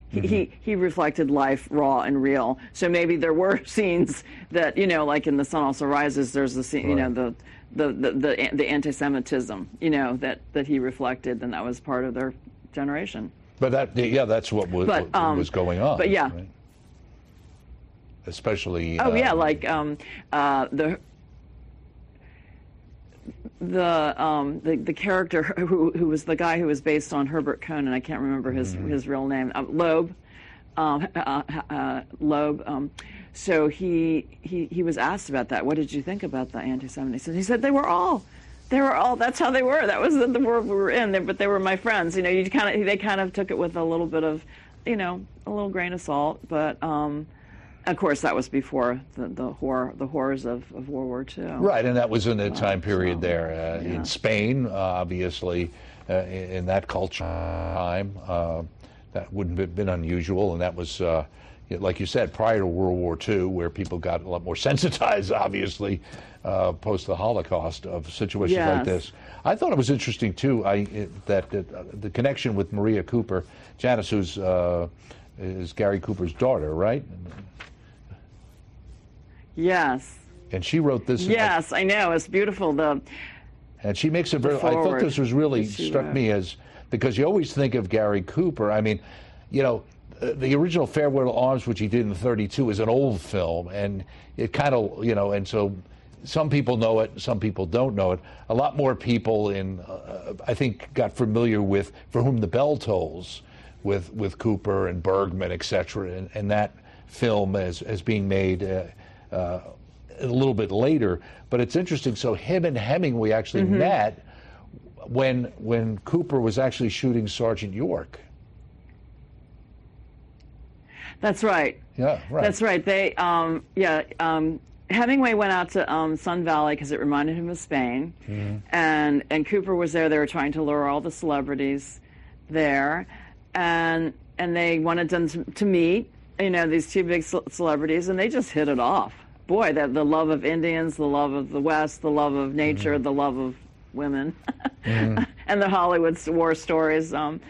He reflected life raw and real. So maybe there were scenes that, you know, like in The Sun Also Rises, there's the scene, you know, the anti-Semitism, you know, that he reflected, and that was part of their generation. But that, yeah, that's what was going on. But yeah, right? Especially. Yeah, like the character who was the guy who was based on Herbert Conan. I can't remember his real name. Loeb. Loeb. So he was asked about that. What did you think about the anti-Semites? And he said they were all. That's how they were. That was the world we were in. But they were my friends. You know, they kind of took it with a little bit of, you know, a little grain of salt. But of course, that was before the horrors of World War II. Right, and that was in a time period there in Spain, obviously, in that culture time. That wouldn't have been unusual, and that was, like you said, prior to World War II, where people got a lot more sensitized, obviously, post the Holocaust of situations like this. I thought it was interesting, too, that the connection with Maria Cooper, Janice, who's is Gary Cooper's daughter, right? Yes. And she wrote this. Yes, I know. It's beautiful. And she makes a very. I thought this was really struck me as, because you always think of Gary Cooper. I mean, you know, the original Farewell to Arms, which he did in '32, is an old film, and it kind of, you know, and so some people know it, some people don't know it. A lot more people I think, got familiar with For Whom the Bell Tolls, with Cooper and Bergman, etc., and that film as being made a little bit later. But it's interesting. So him and Hemingway actually met when Cooper was actually shooting Sergeant York. That's right. Yeah, right. That's right. They, Hemingway went out to Sun Valley because it reminded him of Spain, and Cooper was there. They were trying to lure all the celebrities there, and they wanted them to meet, you know, these two big celebrities, and they just hit it off. Boy, the love of Indians, the love of the West, the love of nature, the love of women, and the Hollywood war stories. And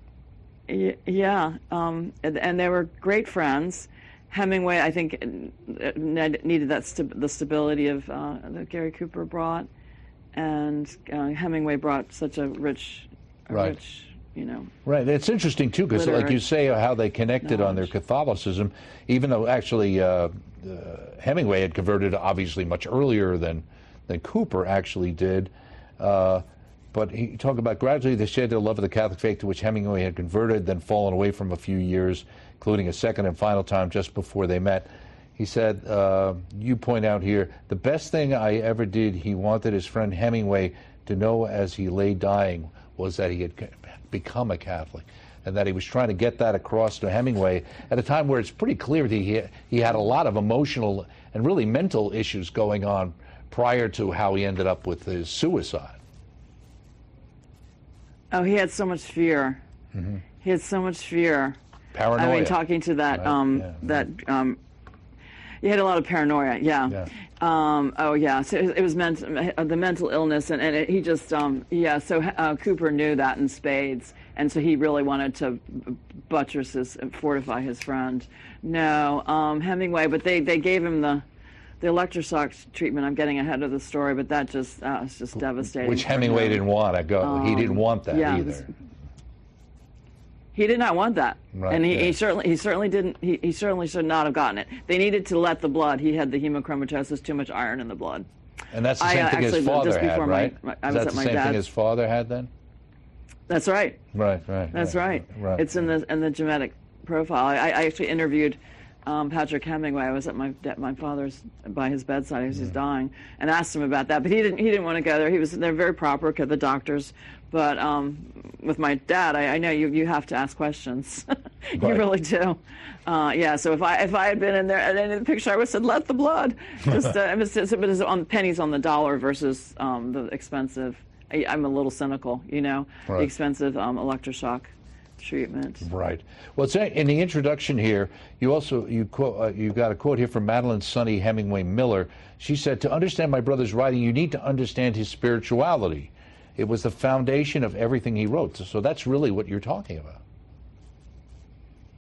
they were great friends. Hemingway, I think, needed the stability of that Gary Cooper brought, and Hemingway brought such a rich, you know. Right. It's interesting too, because like you say, how they connected on their Catholicism, even though actually Hemingway had converted obviously much earlier than Cooper actually did. But he talked about gradually they shared their love of the Catholic faith, to which Hemingway had converted, then fallen away from a few years, including a second and final time just before they met. He said, you point out here, the best thing I ever did, he wanted his friend Hemingway to know as he lay dying, was that he had become a Catholic, and that he was trying to get that across to Hemingway at a time where it's pretty clear that he had a lot of emotional and really mental issues going on prior to how he ended up with his suicide. Oh, he had so much fear. He had so much fear. Paranoia. I mean, talking to that, he had a lot of paranoia. So it was the mental illness, and he just, so Cooper knew that in spades, and so he really wanted to fortify his friend. No, Hemingway, but they gave him the electroshock treatment. I'm getting ahead of the story, but that just it's just devastating. Which Hemingway didn't want to go. He didn't want that either. He did not want that, and he certainly didn't. He certainly should not have gotten it. They needed to let the blood. He had the hemochromatosis, too much iron in the blood. And that's the same thing his father had, right? Is that the same thing his father had then? That's right. Right. That's right. It's in the genetic profile. I actually interviewed Patrick Hemingway. I was at my father's by his bedside as he's dying, and asked him about that. But he didn't want to go there. They're very proper, the doctors. But with my dad, I know you have to ask questions. You really do. So if I had been in there and in the picture, I would have said, "Let the blood." Just it was on pennies on the dollar versus the expensive. I'm a little cynical, you know, the expensive electroshock treatment. Right. Well, it's in the introduction here. You got a quote here from Madeline Sonny Hemingway Miller. She said, "To understand my brother's writing, you need to understand his spirituality. It was the foundation of everything he wrote." So that's really what you're talking about.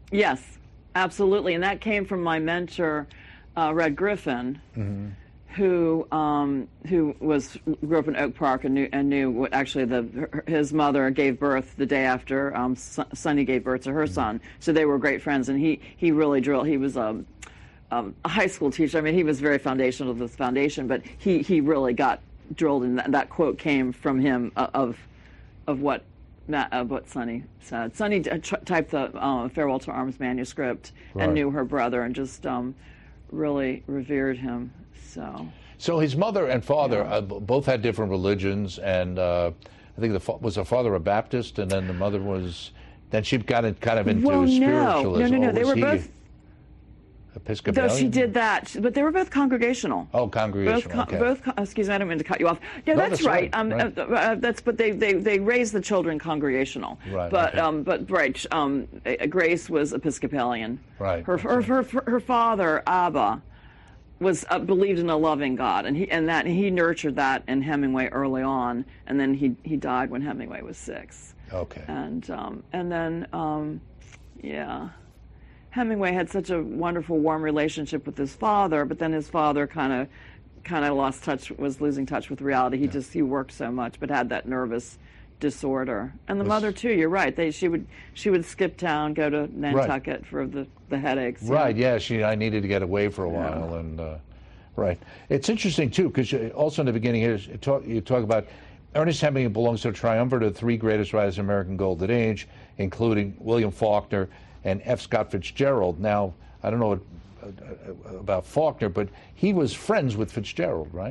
Yes, absolutely. And that came from my mentor, Red Griffin, who grew up in Oak Park and knew what actually his mother gave birth the day after Sonny gave birth to her son. So they were great friends, and he really drilled. He was a high school teacher. I mean, he was very foundational to this foundation, but he really got drilled, and that quote came from him of what Sonny said. Sonny typed the Farewell to Arms manuscript and knew her brother and just really revered him. So his mother and father both had different religions, and I think was the father a Baptist, and then the mother was. Then she got kind of into spiritualism. No. They were both Episcopalian. Though she did that, but they were both congregational. Oh, congregational. Both. Excuse me, I don't mean to cut you off. No, that's right. That's but they raised the children congregational. Right. But Grace was Episcopalian. Right. Her father Abba was believed in a loving God, and he nurtured that in Hemingway early on, and then he died when Hemingway was 6. Okay. And then Hemingway had such a wonderful, warm relationship with his father, but then his father kind of lost touch, was losing touch with reality. He worked so much, but had that nervous disorder. And the mother too. You're right. She would skip town, go to Nantucket for the headaches. Right. Yeah. I needed to get away for a while, and right. It's interesting too, because also in the beginning here you talk about Ernest Hemingway belongs to a triumvirate of 3 greatest writers of the American Golden Age, including William Faulkner and F. Scott Fitzgerald. Now, I don't know about Faulkner, but he was friends with Fitzgerald, right?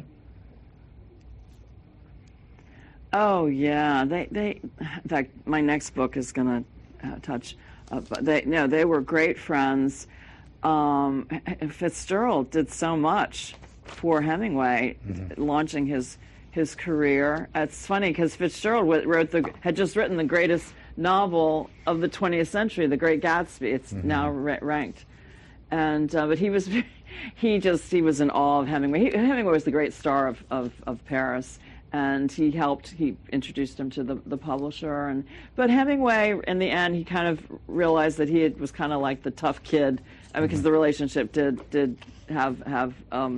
Oh yeah, they. In fact, my next book is going to touch. But they were great friends. Fitzgerald did so much for Hemingway, launching his career. It's funny because Fitzgerald had just written the greatest novel of the 20th century, The Great Gatsby. It's now ranked, and but he was in awe of Hemingway. Hemingway was the great star of Paris, and he introduced him to the publisher. But Hemingway, in the end, he kind of realized that he was kind of like the tough kid, because the relationship did have.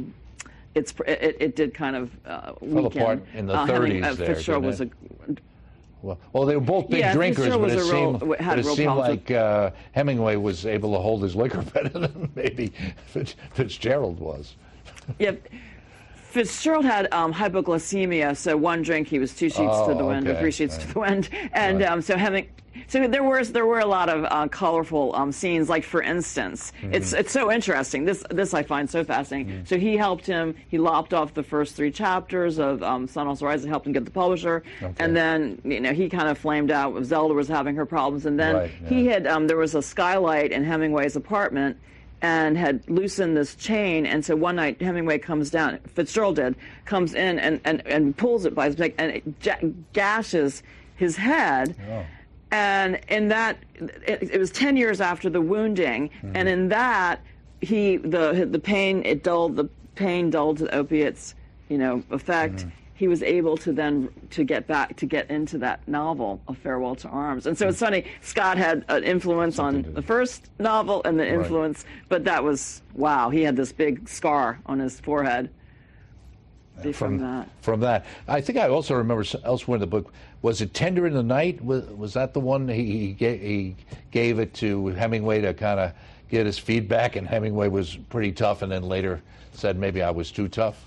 It did kind of weaken. Fell apart in the 30s. Fitzgerald was a. Well, they were both big drinkers, but it seemed like Hemingway was able to hold his liquor better than maybe Fitzgerald was. Yeah, Fitzgerald had hypoglycemia, so one drink he was 2 sheets to the wind, or 3 sheets to the wind, and so there were a lot of colorful scenes. Like, for instance, it's so interesting. This I find so fascinating. So he helped him. He lopped off the first 3 chapters of Sun Also Rises, helped him get the publisher, and then he kind of flamed out. Zelda was having her problems, and then he had there was a skylight in Hemingway's apartment, and had loosened this chain, and so one night Hemingway comes down. Fitzgerald comes in and pulls it by his neck, and it gashes his head. Oh. And in that, it was 10 years after the wounding, and in that, the pain dulled the opiates, effect. He was able to then get into that novel, A Farewell to Arms. And so it's funny, Scott had an influence on the first novel and the influence, but that was, wow, he had this big scar on his forehead from that. From that. I think I also remember elsewhere in the book, was it Tender in the Night? Was that the one he gave it to Hemingway to kind of get his feedback, and Hemingway was pretty tough, and then later said maybe I was too tough?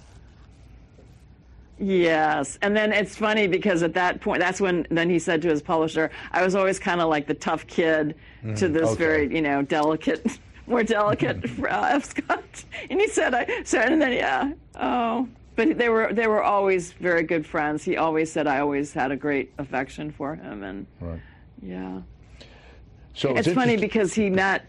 Yes, and then it's funny because at that point, that's when then he said to his publisher, "I was always kind of like the tough kid to this very, delicate, more delicate F. Scott." And he said, but they were always very good friends. He always said, "I always had a great affection for him," and So it's funny because he met.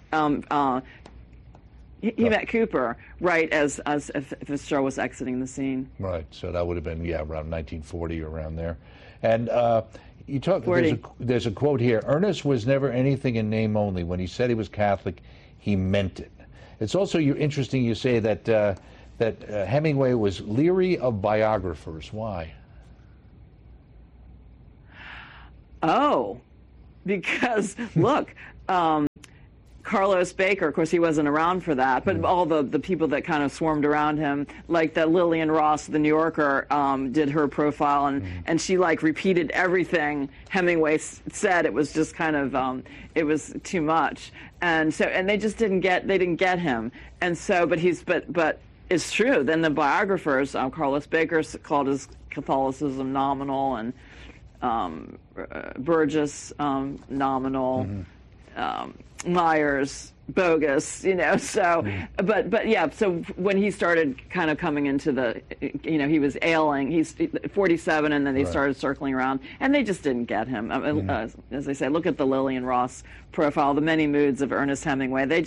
He met Cooper right as Fitzgerald was exiting the scene. Right, so that would have been around 1940 or around there. And you talk. There's a quote here. Ernest was never anything in name only. When he said he was Catholic, he meant it. It's also interesting. You say that Hemingway was leery of biographers. Why? Oh, because look. Carlos Baker, of course, he wasn't around for that, but all the people that kind of swarmed around him, like that Lillian Ross, the New Yorker, did her profile, and she like repeated everything Hemingway said. It was just kind of, it was too much, and they just didn't get him, and so, but it's true. Then the biographers, Carlos Baker called his Catholicism nominal, and Burgess nominal. Myers bogus, so but yeah, so when he started kind of coming into the, he was ailing, he's 47, and then they started circling around, and they just didn't get him. As I say, look at the Lillian Ross profile, The Many Moods of Ernest Hemingway. He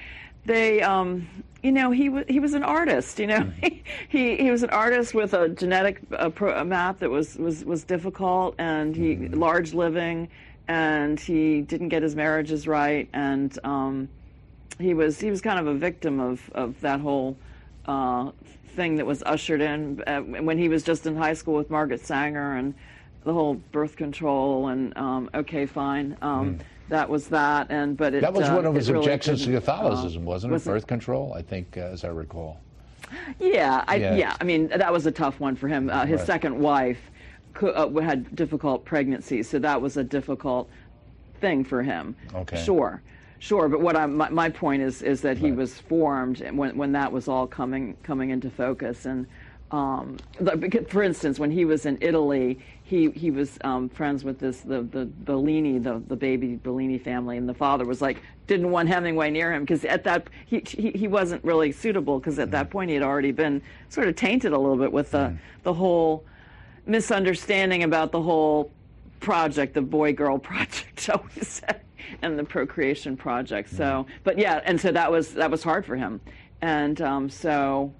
was an artist, he was an artist with a genetic map that was difficult, and he large living, and he didn't get his marriages right, and he was kind of a victim of that whole thing that was ushered in when he was just in high school with Margaret Sanger, and the whole birth control, and okay, fine, that was that, but that was one of his objections to Catholicism, wasn't it? Birth control, I think, as I recall. Yeah, I mean, that was a tough one for him. His second wife had difficult pregnancies, so that was a difficult thing for him. Okay. Sure. But what my point is that he was formed when that was all coming into focus. And for instance, when he was in Italy, he was friends with the Bellini, the baby Bellini family, and the father was like didn't want Hemingway near him because at that he wasn't really suitable, because at that point he had already been sort of tainted a little bit with the whole misunderstanding about the whole project, the boy-girl project, shall we say, and the procreation project. So, but yeah, and so that was hard for him, and so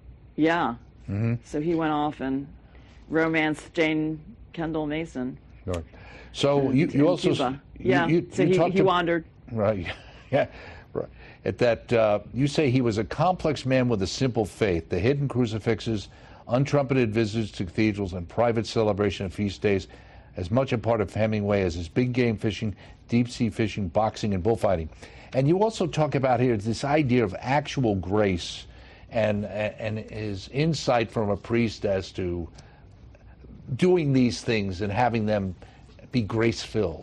he went off and romanced Jane Kendall Mason. Sure. So you also Cuba. He wandered. Right. Yeah. Right. At that, you say he was a complex man with a simple faith. The hidden crucifixes, untrumpeted visits to cathedrals, and private celebration of feast days, as much a part of Hemingway as his big game fishing, deep sea fishing, boxing, and bullfighting. And you also talk about here this idea of actual grace, and his insight from a priest as to doing these things and having them be grace-filled.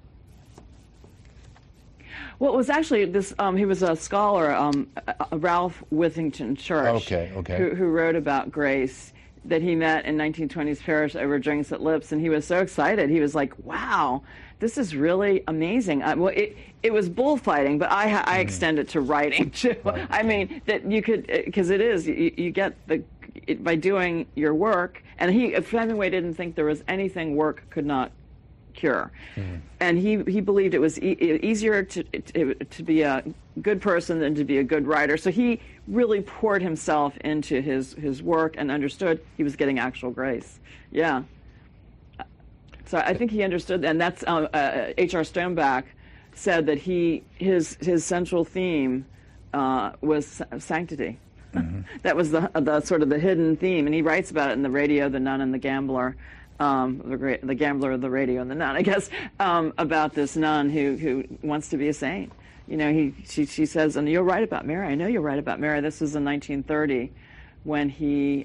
Well, it was actually this. He was a scholar, Ralph Withington Church, who wrote about grace, that he met in 1920s Paris over drinks at Lips, and he was so excited. He was like, "Wow, this is really amazing." Well, it was bullfighting, but I extend it to writing too. Right. I mean that you could, because it is you get by doing your work, and Hemingway didn't think there was anything work could not cure, and he believed it was easier to be a good person than to be a good writer. So he really poured himself into his work and understood he was getting actual grace. Yeah. So I think he understood, and that's H.R. Stoneback said that his central theme was sanctity. That was the sort of the hidden theme, and he writes about it in The Radio, The Nun, and the Gambler. The Gambler, the Radio, and the Nun, I guess, about this nun who wants to be a saint. She says, and you'll write about Mary. I know you'll write about Mary. This was in 1930 when he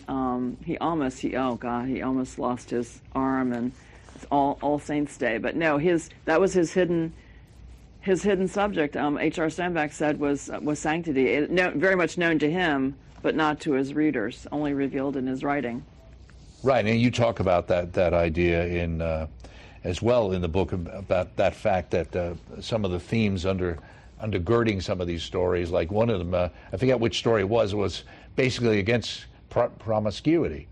almost lost his arm, and it's All Saints Day. But no, that was his hidden subject. H.R. Stoneback said was sanctity. Very much known to him, but not to his readers. Only revealed in his writing. Right, and you talk about that idea in as well in the book, about that fact that some of the themes undergirding some of these stories, like one of them, I forget which story it was basically against promiscuity.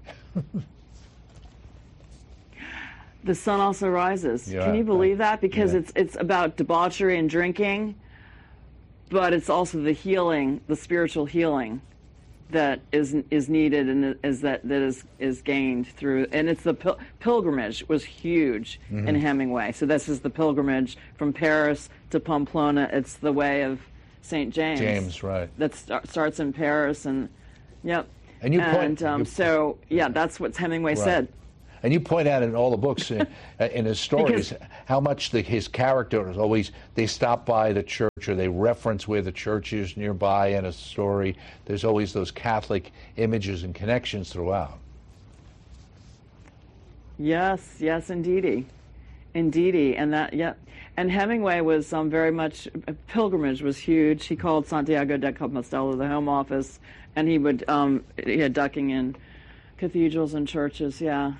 The Sun Also Rises. Yeah, can you believe that? Because it's about debauchery and drinking, but it's also the healing, the spiritual healing that is needed, and is gained through, and it's the pilgrimage was huge in Hemingway. So this is the pilgrimage from Paris to Pamplona. It's the way of St. James. James, right? That starts in Paris, and yep. And you point. So yeah, that's what Hemingway said. And you point out in all the books, in his stories, how much his character is always, they stop by the church or they reference where the church is nearby in a story. There's always those Catholic images and connections throughout. Yes, indeedy. Indeedy. And that, yeah. And Hemingway was very much, pilgrimage was huge. He called Santiago de Compostela the home office, and he would, he had ducking in cathedrals and churches, yeah.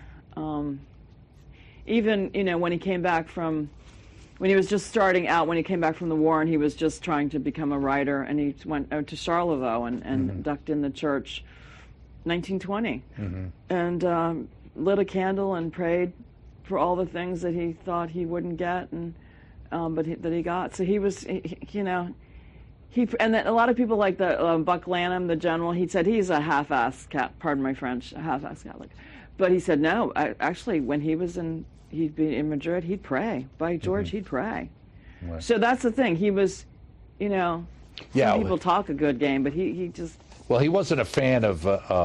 Even, when he came back from, when he was just starting out, when he came back from the war and he was just trying to become a writer, and he went to Charlevoix and ducked in the church, 1920, and lit a candle and prayed for all the things that he thought he wouldn't get, and that he got. So he was, and then a lot of people like the Buck Lanham, the general. He said he's a half-assed pardon my French, a half-assed Catholic, but he said no. Actually, when he'd be in Madrid, he'd pray. By George, he'd pray. Right. So that's the thing. He was, some people talk a good game, but he just. Well, he wasn't a fan of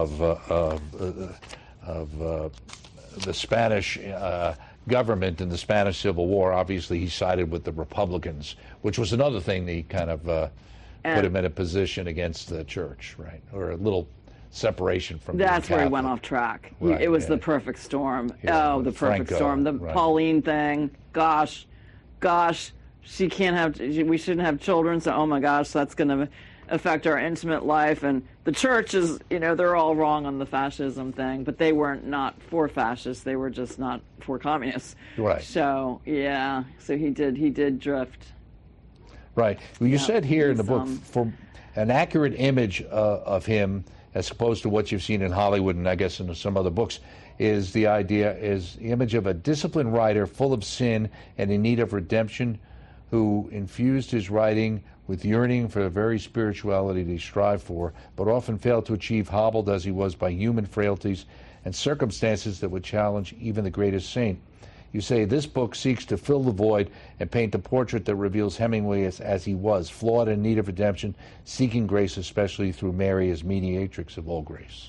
the Spanish government in the Spanish Civil War. Obviously, he sided with the Republicans, which was another thing that kind of put him in a position against the church, right? Or a little separation from. That's where he went off track. Right, it was the perfect storm. Yeah, the perfect storm. The Pauline thing. Gosh, she can't have. We shouldn't have children. So, oh my gosh, that's going to affect our intimate life. And the church is, they're all wrong on the fascism thing, but they weren't not for fascists. They were just not for communists. Right. So yeah. So he did drift. Right. Well, you said here in the book, for an accurate image of him, as opposed to what you've seen in Hollywood and I guess in some other books, is the image of a disciplined writer full of sin and in need of redemption, who infused his writing with yearning for the very spirituality that he strived for, but often failed to achieve, hobbled as he was by human frailties and circumstances that would challenge even the greatest saint. You say this book seeks to fill the void and paint a portrait that reveals Hemingway as he was, flawed and in need of redemption, seeking grace especially through Mary as mediatrix of all grace.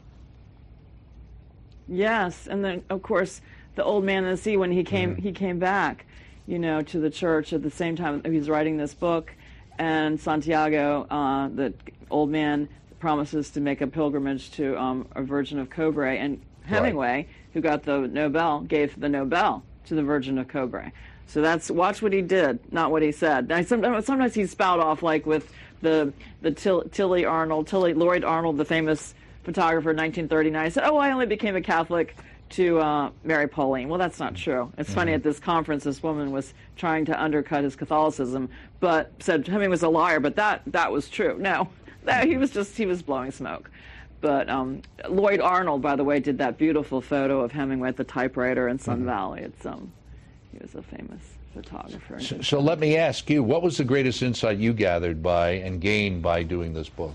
Yes, and then of course the old man in the sea, when he came back, to the church at the same time he was writing this book, and Santiago, the old man, promises to make a pilgrimage to a Virgin of Cobre, and Hemingway, who got the Nobel, gave the Nobel to the Virgin of Cobre. So watch what he did, not what he said. Now, sometimes he spout off, like with the Lloyd Arnold, the famous photographer in 1939. He said, I only became a Catholic to marry Pauline. Well, that's not true. It's funny, at this conference, this woman was trying to undercut his Catholicism, but said Hemingway was a liar, but that was true. No, he was blowing smoke. But Lloyd Arnold, by the way, did that beautiful photo of Hemingway at the typewriter in Sun Valley. He was a famous photographer. So let me ask you, what was the greatest insight you gathered and gained by doing this book?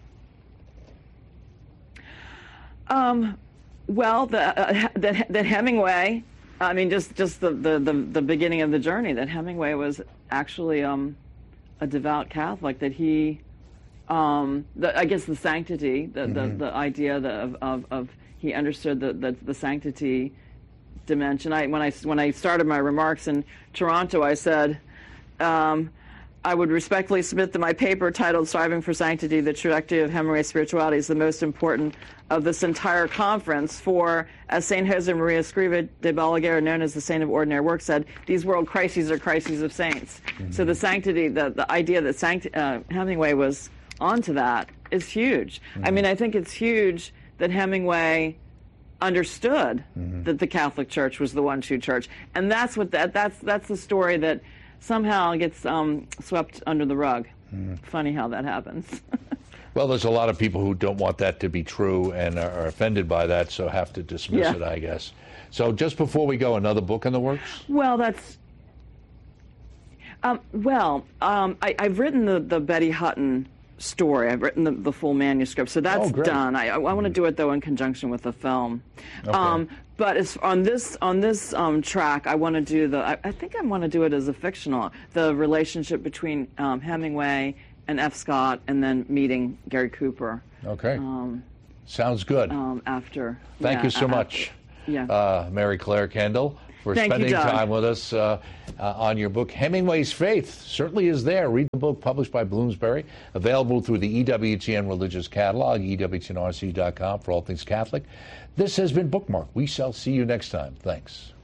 Well, that Hemingway, I mean, just the beginning of the journey, that Hemingway was actually a devout Catholic, that he, I guess the sanctity, the idea of he understood the sanctity dimension. When I started my remarks in Toronto, I said, I would respectfully submit that my paper titled Striving for Sanctity, The Trajectory of Hemingway's Spirituality is the most important of this entire conference, for, as St. Jose Maria Escriva de Balaguer, known as the Saint of Ordinary Work, said, these world crises are crises of saints. So the sanctity, the idea that Hemingway was onto that is huge. I mean, I think it's huge that Hemingway understood that the Catholic Church was the one true church. And that's the story that somehow gets swept under the rug. Funny how that happens. Well, there's a lot of people who don't want that to be true and are offended by that, so have to dismiss it, I guess. So just before we go, another book in the works? Well, that's... I've written the Betty Hutton story. I've written the full manuscript, so that's done. I want to do it, though, in conjunction with the film. Okay. But on this track, I want to do I think I want to do it as a fictional, the relationship between Hemingway and F. Scott, and then meeting Gary Cooper. Okay. Sounds good. After. Thank you so much. Mary Claire Kendall, for spending time with us on your book. Hemingway's Faith certainly is there. Read the book, published by Bloomsbury, available through the EWTN Religious Catalog, EWTNRC.com for all things Catholic. This has been Bookmark. We shall see you next time. Thanks.